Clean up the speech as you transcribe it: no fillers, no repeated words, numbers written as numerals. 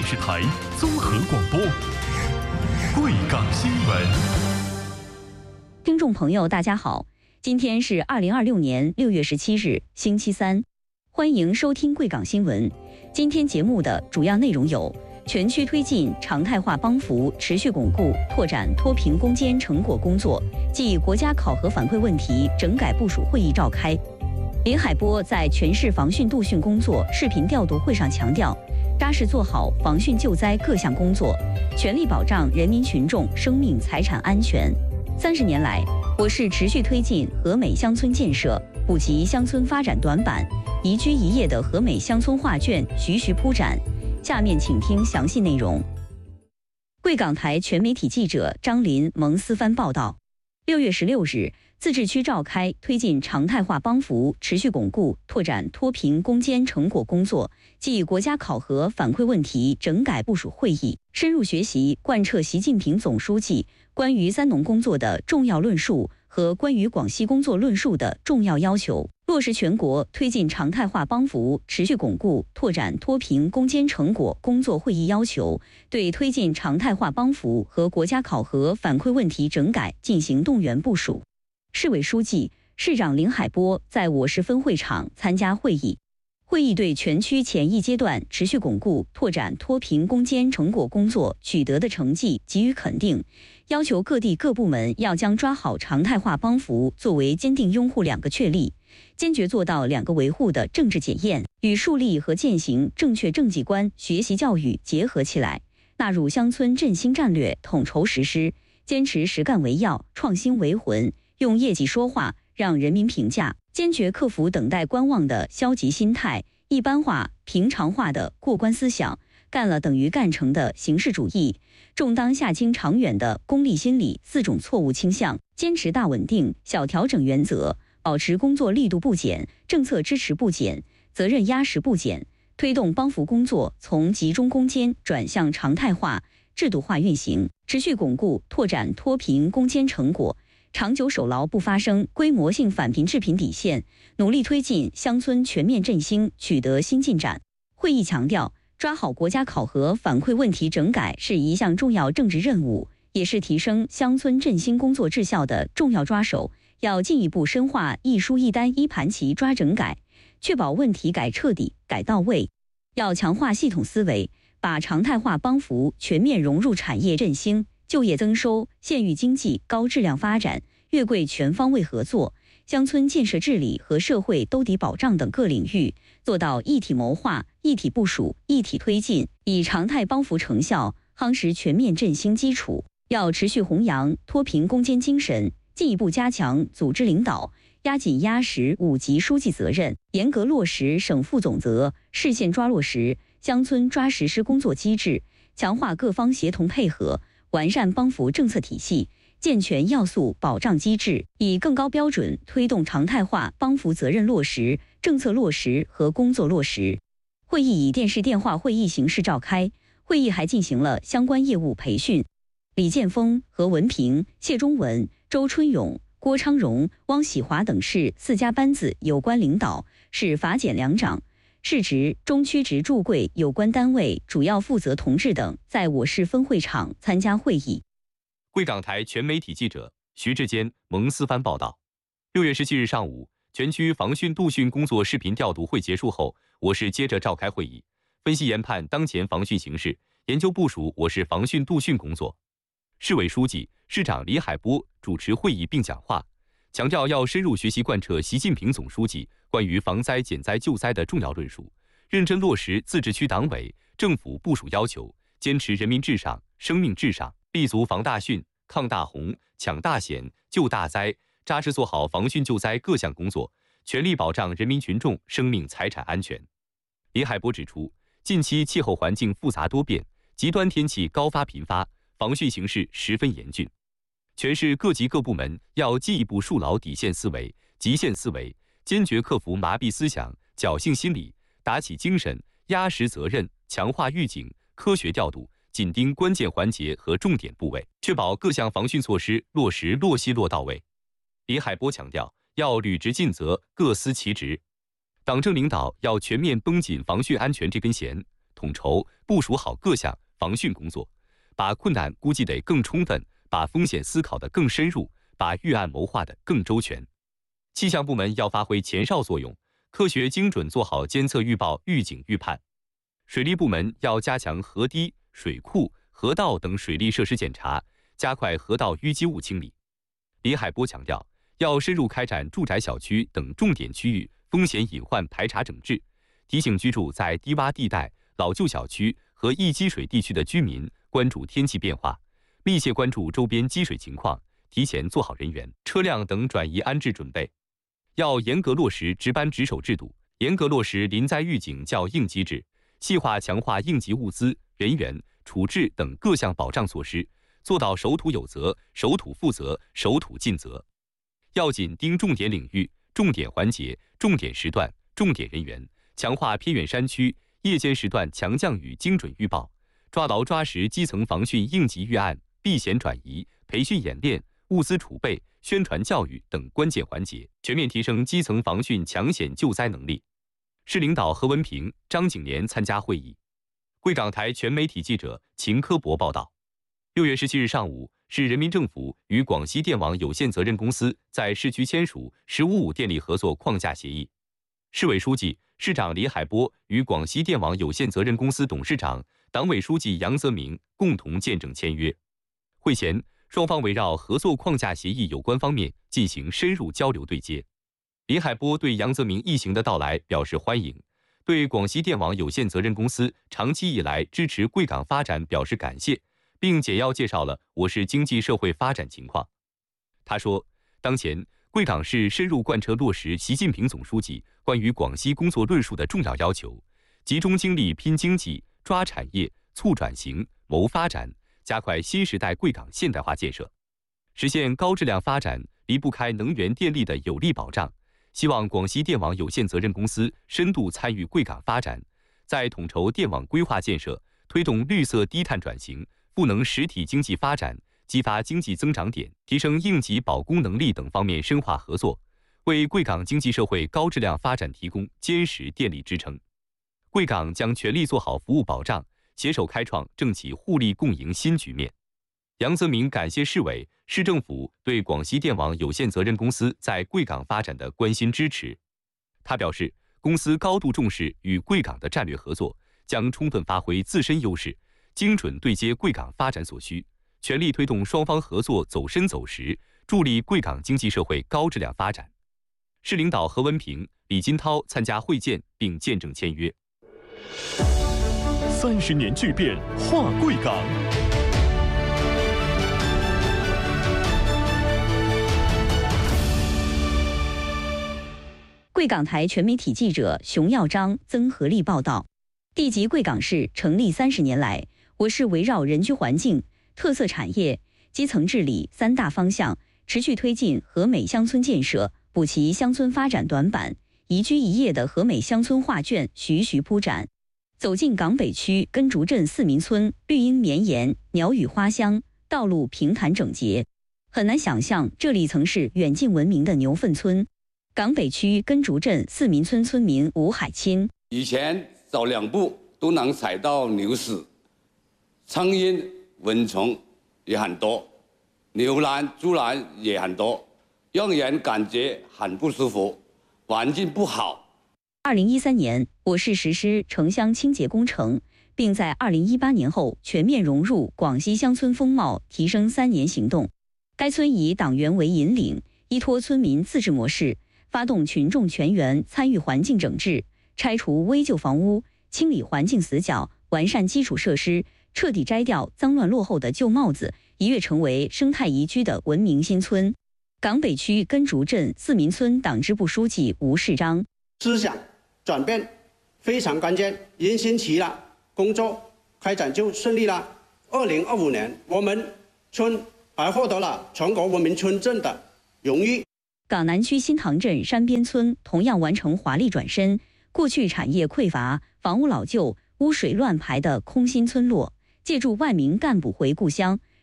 视台综合广播，贵港新闻。 听众朋友，大家好，今天是2026年6月17日，星期三，欢迎收听贵港新闻。今天节目的主要内容有：全区推进常态化帮扶，持续巩固拓展脱贫攻坚成果工作暨国家考核反馈问题整改部署会议召开。林海波在全市防汛度汛工作视频调度会上强调，扎实做好防汛救灾各项工作，全力保障人民群众生命财产安全。30年来，我市持续推进和美乡村建设，补齐乡村发展短板，宜居宜业的和美乡村画卷徐徐铺展。下面请听详细内容。贵港台全媒体记者张林、蒙思帆报道。6月16日，自治区召开推进常态化帮扶，持续巩固拓展脱贫攻坚成果工作暨国家考核反馈问题整改部署会议，深入学习贯彻习近平总书记关于三农工作的重要论述和关于广西工作论述的重要要求，落实全国推进常态化帮扶，持续巩固拓展脱贫攻坚成果工作会议要求，对推进常态化帮扶和国家考核反馈问题整改进行动员部署。市委书记、市长林海波在我市分会场参加会议。会议对全区前一阶段持续巩固拓展脱贫攻坚成果工作取得的成绩给予肯定，要求各地各部门要将抓好常态化帮扶作为坚定拥护2个确立，坚决做到2个维护的政治检验，与树立和践行正确政绩观学习教育结合起来，纳入乡村振兴战略统筹实施，坚持实干为要，创新为魂，用业绩说话，让人民评价，坚决克服等待观望的消极心态，一般化、平常化的过关思想，干了等于干成的形式主义，重当下轻长远的功利心理4种错误倾向，坚持大稳定、小调整原则，保持工作力度不减，政策支持不减，责任压实不减，推动帮扶工作从集中攻坚转向常态化、制度化运行，持续巩固拓展脱贫攻坚成果，长久守牢不发生规模性返贫致贫底线，努力推进乡村全面振兴取得新进展。会议强调，抓好国家考核反馈问题整改是一项重要政治任务，也是提升乡村振兴工作质效的重要抓手，要进一步深化一书一单一盘棋抓整改，确保问题改彻底、改到位。要强化系统思维，把常态化帮扶全面融入产业振兴、就业增收、县域经济高质量发展、粤贵全方位合作、乡村建设治理和社会兜底保障等各领域，做到一体谋划、一体部署、一体推进，以常态帮扶成效夯实全面振兴基础。要持续弘扬脱贫攻坚精神，进一步加强组织领导，压紧压实5级书记责任，严格落实省副总责，市县抓落实，乡村抓实施工作机制，强化各方协同配合，完善帮扶政策体系，健全要素保障机制，以更高标准推动常态化帮扶责任落实、政策落实和工作落实。会议以电视电话会议形式召开，会议还进行了相关业务培训。李建峰、何文平、谢忠文、周春勇、郭昌荣、汪喜华等市4家班子有关领导、市法检两长、市直、中区直驻贵有关单位主要负责同志等在我市分会场参加会议。 贵港台全媒体记者徐志坚、蒙思帆报道。6月17日上午，全区防汛度汛工作视频调度会结束后，我市接着召开会议，分析研判当前防汛形势，研究部署我市防汛度汛工作。市委书记、市长李海波主持会议并讲话，强调要深入学习贯彻习近平总书记关于防灾减灾救灾的重要论述，认真落实自治区党委、政府部署要求，坚持人民至上、生命至上，立足防大汛、抗大洪、抢大险、救大灾，扎实做好防汛救灾各项工作，全力保障人民群众生命财产安全。李海波指出，近期气候环境复杂多变，极端天气高发频发，防汛形势十分严峻。全市各级各部门要进一步树牢底线思维、极限思维，坚决克服麻痹思想、侥幸心理，打起精神，压实责任，强化预警，科学调度，紧盯关键环节和重点部位，确保各项防汛措施落实落细落到位。李海波强调，要履职尽责，各司其职。党政领导要全面绷紧防汛安全这根弦， 统筹部署好各项防汛工作，把困难估计得更充分，把风险思考得更深入，把预案谋划得更周全。气象部门要发挥前哨作用，科学精准做好监测预报、预警预判。水利部门要加强河堤、水库、河道等水利设施检查，加快河道淤积物清理。李海波强调，要深入开展住宅小区等重点区域风险隐患排查整治，提醒居住在低洼地带、老旧小区和易积水地区的居民关注天气变化，密切关注周边积水情况，提前做好人员、车辆等转移安置准备。要严格落实值班值守制度，严格落实临灾预警较应机制，细化强化应急物资、人员、处置等各项保障措施，做到守土有责、守土负责、守土尽责。要紧盯重点领域、重点环节、重点时段、重点人员，强化偏远山区夜间时段强降雨精准预报，抓牢抓实基层防汛应急预案、避险转移、培训演练、物资储备、宣传教育等关键环节，全面提升基层防汛抢险救灾能力。市领导何文平、张景年参加会议。贵港台全媒体记者秦科博报道。6月17日上午，市人民政府与广西电网有限责任公司在市区签署“十五五”电力合作框架协议。市委书记、市长李海波与广西电网有限责任公司董事长、党委书记杨泽民共同见证签约。会前，双方围绕合作框架协议有关方面进行深入交流对接。李海波对杨泽民一行的到来表示欢迎，对广西电网有限责任公司长期以来支持贵港发展表示感谢，并简要介绍了我市经济社会发展情况。他说，当前贵港市深入贯彻落实习近平总书记关于广西工作论述的重要要求，集中精力拼经济、抓产业、促转型、谋发展，加快新时代贵港现代化建设，实现高质量发展离不开能源电力的有力保障。希望广西电网有限责任公司深度参与贵港发展，在统筹电网规划建设、推动绿色低碳转型、赋能实体经济发展、激发经济增长点、提升应急保供能力等方面深化合作，为贵港经济社会高质量发展提供坚实电力支撑。贵港将全力做好服务保障，携手开创政企互利共赢新局面。杨泽民感谢市委、市政府对广西电网有限责任公司在贵港发展的关心支持。他表示，公司高度重视与贵港的战略合作，将充分发挥自身优势，精准对接贵港发展所需，全力推动双方合作走深走实，助力贵港经济社会高质量发展。市领导何文平、李金涛参加会见并见证签约。 30年巨变，化贵港。 贵港台全媒体记者熊耀章、曾和利报道。地级贵港市成立30年来，我市围绕人居环境、特色产业、基层治理3大方向，持续推进和美乡村建设，补齐乡村发展短板，宜居宜业的和美乡村画卷徐徐铺展。走进港北区根竹镇四民村，绿荫绵延，鸟语花香，道路平坦整洁，很难想象这里曾是远近闻名的牛粪村。港北区根竹镇四民村村民吴海清， 以前走2步都能踩到牛屎，苍蝇、蚊虫也很多，牛栏、猪栏也很多，让人感觉很不舒服，环境不好。 2013年，我市实施城乡清洁工程，并在2018年后全面融入广西乡村风貌提升3年行动。该村以党员为引领，依托村民自治模式，发动群众全员参与环境整治，拆除危旧房屋，清理环境死角，完善基础设施，彻底摘掉脏乱落后的旧帽子，一跃成为生态宜居的文明新村。港北区根竹镇四民村党支部书记吴世章， 思想转变非常关键，人心齐了，工作开展就顺利了。2025年，我们村还获得了全国文明村镇的荣誉。 港南区新塘镇山边村同样完成华丽转身，过去产业匮乏、房屋老旧、污水乱排的空心村落，借助万名干部回故乡，